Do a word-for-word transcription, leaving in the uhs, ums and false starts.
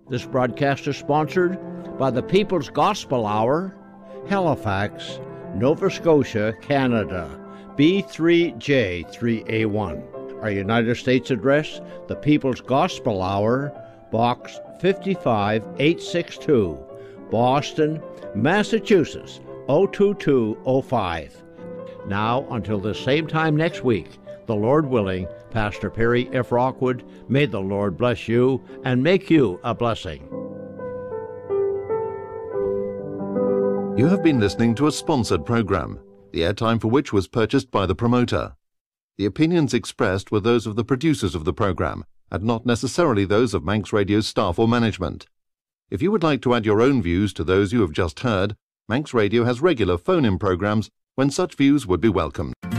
This broadcast is sponsored by the People's Gospel Hour, Halifax, Nova Scotia, Canada, B three J three A one. Our United States address, the People's Gospel Hour, Box five eight six two, Boston, Massachusetts, zero two two zero five. Now, until the same time next week, the Lord willing, Pastor Perry F. Rockwood, may the Lord bless you and make you a blessing. You have been listening to a sponsored program, the airtime for which was purchased by the promoter. The opinions expressed were those of the producers of the program, and not necessarily those of Manx Radio's staff or management. If you would like to add your own views to those you have just heard, Manx Radio has regular phone-in programs when such views would be welcomed.